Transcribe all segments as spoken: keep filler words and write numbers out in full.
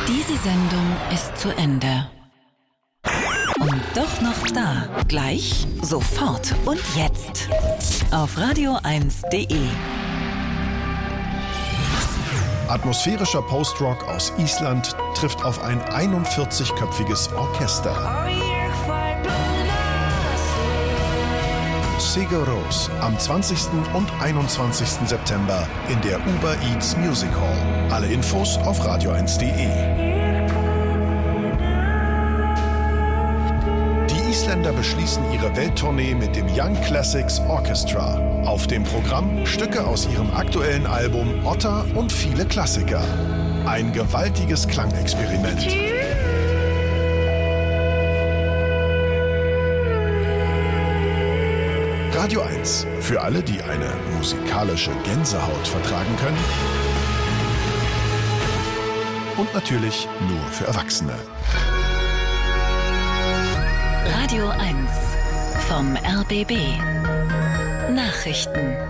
Diese Sendung ist zu Ende. Und doch noch da. Gleich, sofort und jetzt. Auf radio eins punkt de. Atmosphärischer Postrock aus Island trifft auf ein einundvierzigköpfiges Orchester. Sigur Rós am zwanzigsten und einundzwanzigsten September in der Uber Eats Music Hall. Alle Infos auf radio eins punkt de. Die Isländer beschließen ihre Welttournee mit dem Young Classics Orchestra. Auf dem Programm Stücke aus ihrem aktuellen Album Otta und viele Klassiker. Ein gewaltiges Klangexperiment. Radio eins. Für alle, die eine musikalische Gänsehaut vertragen können. Und natürlich nur für Erwachsene. Radio eins vom R B B. Nachrichten.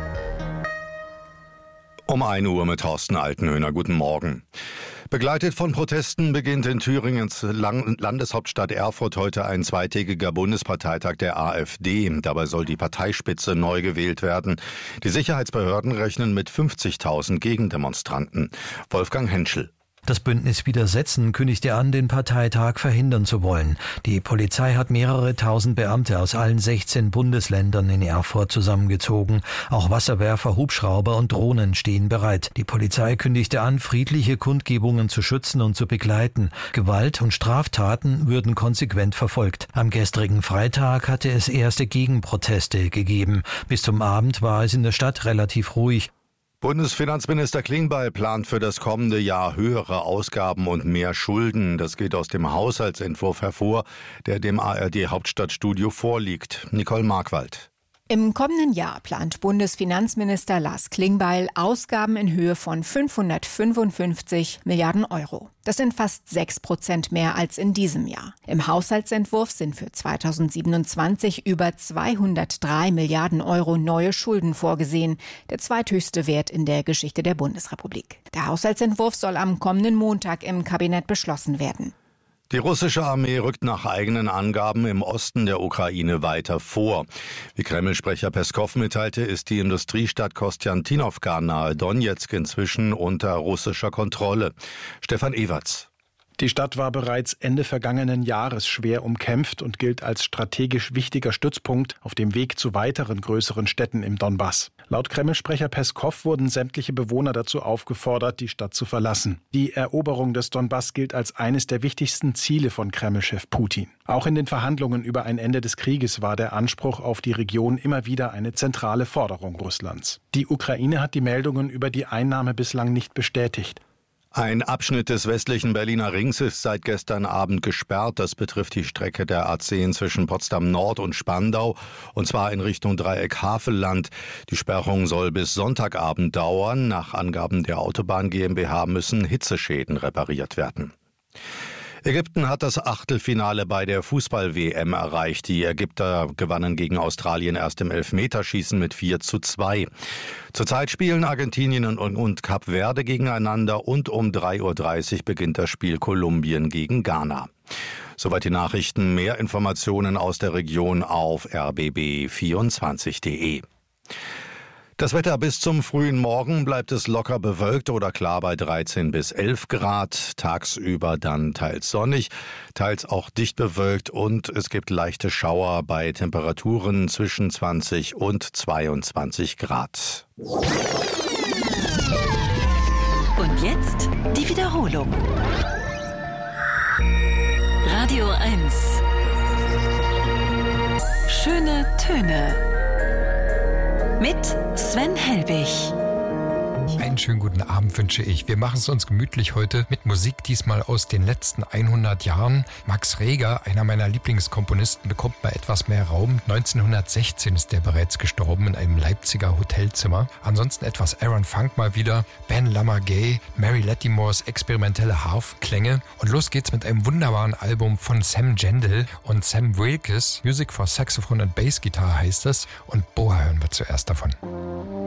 Um ein Uhr mit Thorsten Altenhöhner. Guten Morgen. Begleitet von Protesten beginnt in Thüringens Landeshauptstadt Erfurt heute ein zweitägiger Bundesparteitag der AfD. Dabei soll die Parteispitze neu gewählt werden. Die Sicherheitsbehörden rechnen mit fünfzigtausend Gegendemonstranten. Wolfgang Henschel. Das Bündnis Widersetzen kündigte an, den Parteitag verhindern zu wollen. Die Polizei hat mehrere tausend Beamte aus allen sechzehn Bundesländern in Erfurt zusammengezogen. Auch Wasserwerfer, Hubschrauber und Drohnen stehen bereit. Die Polizei kündigte an, friedliche Kundgebungen zu schützen und zu begleiten. Gewalt und Straftaten würden konsequent verfolgt. Am gestrigen Freitag hatte es erste Gegenproteste gegeben. Bis zum Abend war es in der Stadt relativ ruhig. Bundesfinanzminister Klingbeil plant für das kommende Jahr höhere Ausgaben und mehr Schulden. Das geht aus dem Haushaltsentwurf hervor, der dem A R D-Hauptstadtstudio vorliegt. Nicole Markwald. Im kommenden Jahr plant Bundesfinanzminister Lars Klingbeil Ausgaben in Höhe von fünfhundertfünfundfünfzig Milliarden Euro. Das sind fast sechs Prozent mehr als in diesem Jahr. Im Haushaltsentwurf sind für zweitausendsiebenundzwanzig über zweihundertdrei Milliarden Euro neue Schulden vorgesehen, der zweithöchste Wert in der Geschichte der Bundesrepublik. Der Haushaltsentwurf soll am kommenden Montag im Kabinett beschlossen werden. Die russische Armee rückt nach eigenen Angaben im Osten der Ukraine weiter vor. Wie Kreml-Sprecher Peskow mitteilte, ist die Industriestadt Kostjantinowka nahe Donezk inzwischen unter russischer Kontrolle. Stefan Ewerts. Die Stadt war bereits Ende vergangenen Jahres schwer umkämpft und gilt als strategisch wichtiger Stützpunkt auf dem Weg zu weiteren größeren Städten im Donbass. Laut Kreml-Sprecher Peskow wurden sämtliche Bewohner dazu aufgefordert, die Stadt zu verlassen. Die Eroberung des Donbass gilt als eines der wichtigsten Ziele von Kreml-Chef Putin. Auch in den Verhandlungen über ein Ende des Krieges war der Anspruch auf die Region immer wieder eine zentrale Forderung Russlands. Die Ukraine hat die Meldungen über die Einnahme bislang nicht bestätigt. Ein Abschnitt des westlichen Berliner Rings ist seit gestern Abend gesperrt. Das betrifft die Strecke der A zehn zwischen Potsdam Nord und Spandau, und zwar in Richtung Dreieck Havelland. Die Sperrung soll bis Sonntagabend dauern. Nach Angaben der Autobahn GmbH müssen Hitzeschäden repariert werden. Ägypten hat das Achtelfinale bei der Fußball-W M erreicht. Die Ägypter gewannen gegen Australien erst im Elfmeterschießen mit vier zu zwei. Zurzeit spielen Argentinien und, und Kap Verde gegeneinander und um drei Uhr dreißig beginnt das Spiel Kolumbien gegen Ghana. Soweit die Nachrichten. Mehr Informationen aus der Region auf r b b vierundzwanzig punkt de. Das Wetter: bis zum frühen Morgen bleibt es locker bewölkt oder klar bei dreizehn bis elf Grad. Tagsüber dann teils sonnig, teils auch dicht bewölkt und es gibt leichte Schauer bei Temperaturen zwischen zwanzig und zweiundzwanzig Grad. Und jetzt die Wiederholung. Radio eins. Schöne Töne. Mit Sven Helbig. Einen schönen guten Abend wünsche ich. Wir machen es uns gemütlich heute mit Musik, diesmal aus den letzten hundert Jahren. Max Reger, einer meiner Lieblingskomponisten, bekommt mal etwas mehr Raum. neunzehnhundertsechzehn ist der bereits gestorben in einem Leipziger Hotelzimmer. Ansonsten etwas Aaron Funk mal wieder, Ben Lamar-Gay, Mary Lattimores experimentelle Harfenklänge. Und los geht's mit einem wunderbaren Album von Sam Gendel und Sam Wilkes. Music for Saxophone and Bass Guitar heißt es. Und Boa hören wir zuerst davon.